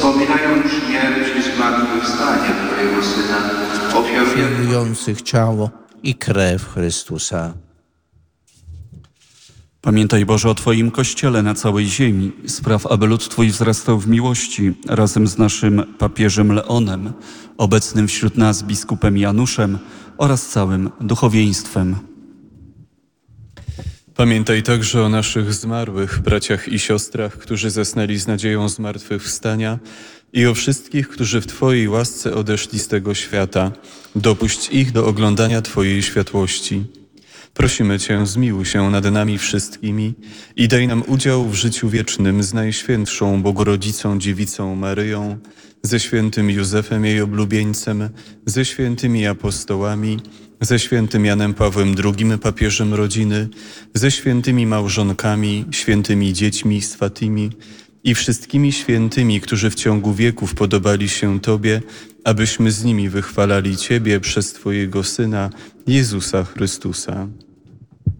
wspominają śmierć i zmartwychwstanie Twojego Syna, ofiarujących ciało i krew Chrystusa. Pamiętaj, Boże, o Twoim Kościele na całej ziemi. Spraw, aby lud Twój wzrastał w miłości razem z naszym papieżem Leonem, obecnym wśród nas biskupem Januszem oraz całym duchowieństwem. Pamiętaj także o naszych zmarłych braciach i siostrach, którzy zasnęli z nadzieją zmartwychwstania i o wszystkich, którzy w Twojej łasce odeszli z tego świata. Dopuść ich do oglądania Twojej światłości. Prosimy Cię, zmiłuj się nad nami wszystkimi i daj nam udział w życiu wiecznym z Najświętszą Bogorodzicą Dziewicą Maryją, ze świętym Józefem jej oblubieńcem, ze świętymi apostołami, ze świętym Janem Pawłem II, papieżem rodziny, ze świętymi małżonkami, świętymi dziećmi z Fatimi i wszystkimi świętymi, którzy w ciągu wieków podobali się Tobie, abyśmy z nimi wychwalali Ciebie przez Twojego Syna, Jezusa Chrystusa.